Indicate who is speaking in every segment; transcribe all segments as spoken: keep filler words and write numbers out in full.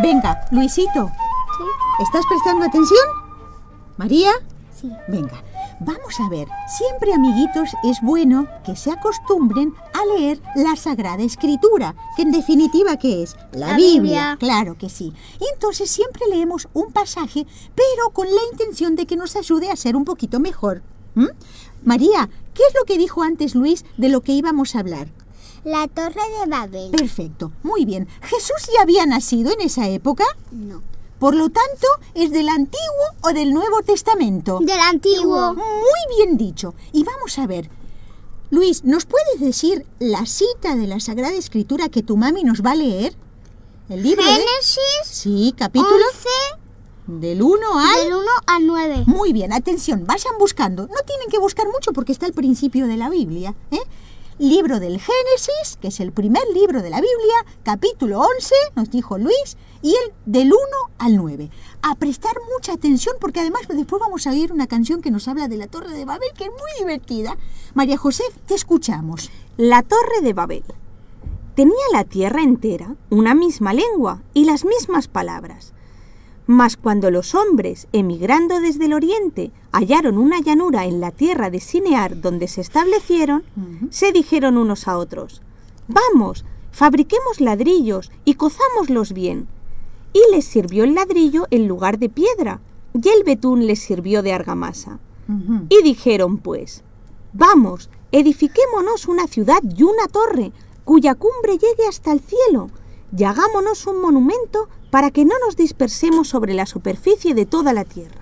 Speaker 1: Venga, Luisito.
Speaker 2: Sí.
Speaker 1: ¿Estás prestando atención? ¿María?
Speaker 2: Sí.
Speaker 1: Venga, vamos a ver. Siempre, amiguitos, es bueno que se acostumbren a leer la Sagrada Escritura, que en definitiva, ¿qué es? La,
Speaker 2: La
Speaker 1: Biblia.
Speaker 2: Biblia.
Speaker 1: Claro que sí. Y entonces siempre leemos un pasaje, pero con la intención de que nos ayude a ser un poquito mejor. ¿Mm? María, ¿qué es lo que dijo antes Luis de lo que íbamos a hablar?
Speaker 2: La Torre de Babel.
Speaker 1: Perfecto, muy bien. ¿Jesús ya había nacido en esa época?
Speaker 2: No.
Speaker 1: Por lo tanto, ¿es del Antiguo o del Nuevo Testamento?
Speaker 2: Del Antiguo.
Speaker 1: Muy bien dicho. Y vamos a ver. Luis, ¿nos puedes decir la cita de la Sagrada Escritura que tu mami nos va a leer? ¿El libro de...?
Speaker 2: Génesis
Speaker 1: Sí, capítulo
Speaker 2: once,
Speaker 1: del uno al...
Speaker 2: del uno al nueve.
Speaker 1: Muy bien, atención, vayan buscando. No tienen que buscar mucho porque está al principio de la Biblia, ¿eh? Libro del Génesis, que es el primer libro de la Biblia, capítulo once, nos dijo Luis, y el del uno al nueve. A prestar mucha atención porque además después vamos a oír una canción que nos habla de la Torre de Babel, que es muy divertida. María José, te escuchamos.
Speaker 3: La Torre de Babel. Tenía la tierra entera una misma lengua y las mismas palabras. Mas cuando los hombres, emigrando desde el oriente, hallaron una llanura en la tierra de Sinear donde se establecieron, uh-huh. se dijeron unos a otros: «Vamos, fabriquemos ladrillos y cozámoslos bien». Y les sirvió el ladrillo en lugar de piedra, y el betún les sirvió de argamasa. Uh-huh. Y dijeron pues: «Vamos, edifiquémonos una ciudad y una torre, cuya cumbre llegue hasta el cielo, y hagámonos un monumento para que no nos dispersemos sobre la superficie de toda la tierra».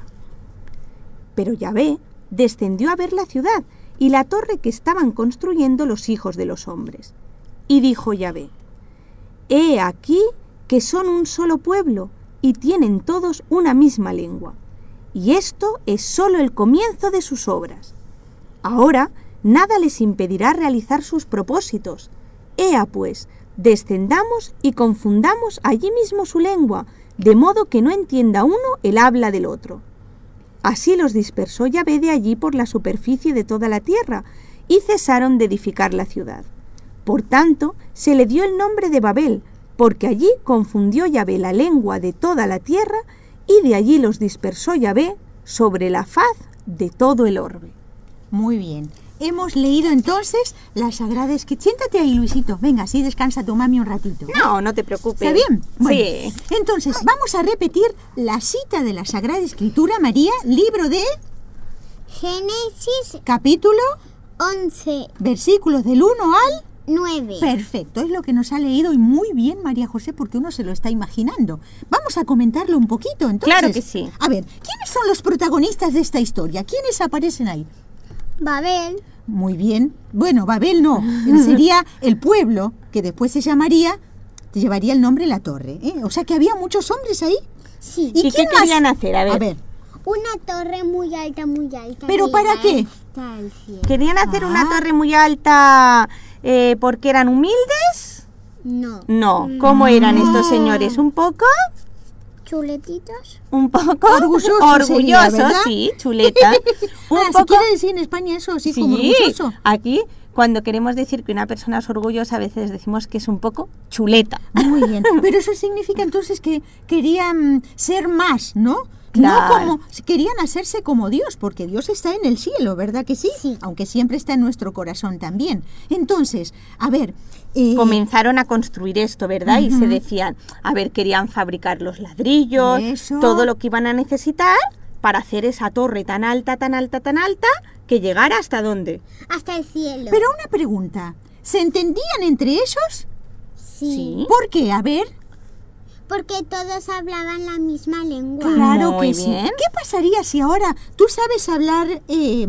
Speaker 3: Pero Yahvé descendió a ver la ciudad y la torre que estaban construyendo los hijos de los hombres. Y dijo Yahvé: «He aquí que son un solo pueblo y tienen todos una misma lengua, y esto es solo el comienzo de sus obras. Ahora nada les impedirá realizar sus propósitos. Ea pues, descendamos y confundamos allí mismo su lengua, de modo que no entienda uno el habla del otro». Así los dispersó Yahvé de allí por la superficie de toda la tierra, y cesaron de edificar la ciudad. Por tanto, se le dio el nombre de Babel, porque allí confundió Yahvé la lengua de toda la tierra, y de allí los dispersó Yahvé sobre la faz de todo el orbe.
Speaker 1: Muy bien. Hemos leído entonces la Sagrada Escritura. Siéntate ahí, Luisito. Venga, así descansa tu mami un ratito.
Speaker 3: No, no te preocupes.
Speaker 1: ¿Está bien? Bueno,
Speaker 3: sí.
Speaker 1: Entonces, vamos a repetir la cita de la Sagrada Escritura, María, libro de...
Speaker 2: Génesis
Speaker 1: capítulo...
Speaker 2: once,
Speaker 1: versículos del uno al...
Speaker 2: nueve.
Speaker 1: Perfecto, es lo que nos ha leído y muy bien, María José, porque uno se lo está imaginando. Vamos a comentarlo un poquito, entonces.
Speaker 3: Claro que sí.
Speaker 1: A ver, ¿quiénes son los protagonistas de esta historia? ¿Quiénes aparecen ahí?
Speaker 2: Babel.
Speaker 1: Muy bien. Bueno, Babel no. Sería el pueblo, que después se llamaría, te llevaría el nombre La Torre, ¿eh? O sea que había muchos hombres ahí.
Speaker 2: Sí.
Speaker 1: ¿Y,
Speaker 3: ¿Y
Speaker 1: qué
Speaker 3: qué querían hacer? A ver.
Speaker 1: A ver.
Speaker 2: Una torre muy alta, muy alta.
Speaker 1: ¿Pero para qué?
Speaker 2: Hasta el cielo.
Speaker 3: ¿Querían hacer
Speaker 1: Ah.
Speaker 3: una torre muy alta eh, porque eran humildes?
Speaker 2: No.
Speaker 3: No. ¿Cómo eran estos señores? ¿Un poco?
Speaker 2: Chuletitos.
Speaker 3: Un poco
Speaker 1: Orgulloso
Speaker 3: orgullosos,
Speaker 1: sería, ¿verdad?
Speaker 3: sí, chuleta. Un
Speaker 1: ah, ¿se
Speaker 3: poco.
Speaker 1: quiere decir en España eso así como
Speaker 3: Sí,
Speaker 1: orgulloso?
Speaker 3: aquí cuando queremos decir que una persona es orgullosa a veces decimos que es un poco chuleta.
Speaker 1: Muy bien, pero eso significa entonces que querían ser más, ¿no?
Speaker 3: Claro.
Speaker 1: No como, querían hacerse como Dios, porque Dios está en el cielo, ¿verdad que sí?
Speaker 2: Sí.
Speaker 1: Aunque siempre está en nuestro corazón también. Entonces, a ver... Eh,
Speaker 3: Comenzaron a construir esto, ¿verdad?
Speaker 1: Uh-huh.
Speaker 3: Y se decían, a ver, querían fabricar los ladrillos,
Speaker 1: Eso.
Speaker 3: todo lo que iban a necesitar para hacer esa torre tan alta, tan alta, tan alta, que llegara hasta dónde.
Speaker 2: Hasta el cielo.
Speaker 1: pero una pregunta, ¿se entendían entre ellos?
Speaker 2: Sí.
Speaker 1: ¿Por qué? A ver...
Speaker 2: Porque todos hablaban la misma lengua.
Speaker 1: Claro
Speaker 3: Muy
Speaker 1: que sí.
Speaker 3: bien.
Speaker 1: ¿Qué pasaría si ahora tú sabes hablar... Eh,